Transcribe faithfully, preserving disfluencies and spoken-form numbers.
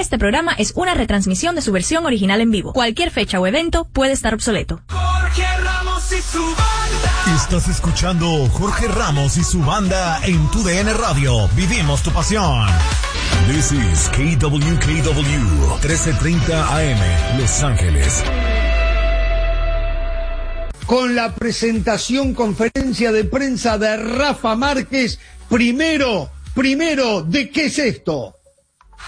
Este programa es una retransmisión de su versión original en vivo. Cualquier fecha o evento puede estar obsoleto. Jorge Ramos y su banda. Estás escuchando Jorge Ramos y su banda en tu D N Radio. Vivimos tu pasión. This is K W K W trece treinta A M, Los Ángeles. Con la presentación, conferencia de prensa de Rafa Márquez, primero, primero, ¿de qué es esto?